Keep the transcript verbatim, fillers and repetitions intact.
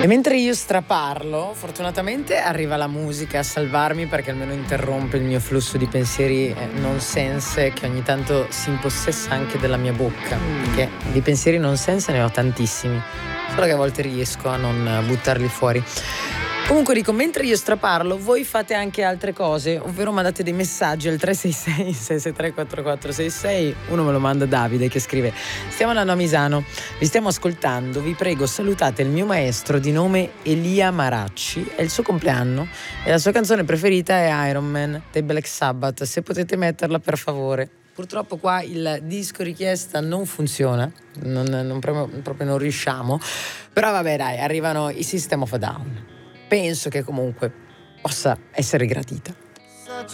E mentre io straparlo, fortunatamente arriva la musica a salvarmi, perché almeno interrompe il mio flusso di pensieri eh, nonsense che ogni tanto si impossessa anche della mia bocca, perché di pensieri nonsense ne ho tantissimi, solo che a volte riesco a non buttarli fuori. Comunque dico, mentre io straparlo, voi fate anche altre cose, ovvero mandate dei messaggi al tre sei sei sei sei tre quattro quattro sei sei. Uno me lo manda Davide, che scrive: stiamo andando a Misano, vi stiamo ascoltando, vi prego salutate il mio maestro di nome Elia Maracci, è il suo compleanno e la sua canzone preferita è Iron Man dei Black Sabbath, se potete metterla per favore. Purtroppo qua il disco richiesta non funziona, non, non proprio, proprio non riusciamo, però vabbè dai, arrivano i System of a Down. Penso che comunque possa essere gradita.